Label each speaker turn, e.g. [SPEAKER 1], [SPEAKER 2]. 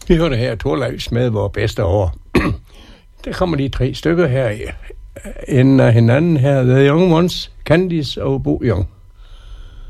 [SPEAKER 1] Vi hørte her Torleifs med vores bedste år. Der kommer de 3 stykker her enden af hinanden her. The Young Ones, Candice og Bo Young.